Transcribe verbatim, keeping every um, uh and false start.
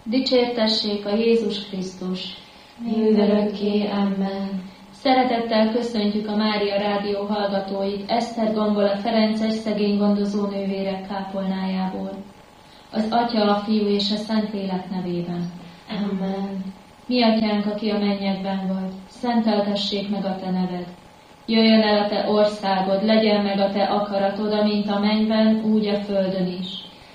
Dicsértessék a Jézus Krisztus! Mindörökké, amen. Szeretettel köszöntjük a Mária Rádió hallgatóit Eszter Gombola Ferences szegény gondozó nővérek kápolnájából. Az Atya, a Fiú és a Szentlélek nevében. Amen. Mi Atyánk, aki a mennyekben vagy, szenteltessék meg a Te neved. Jöjjön el a Te országod, legyen meg a Te akaratod, amint a mennyben, úgy a földön is.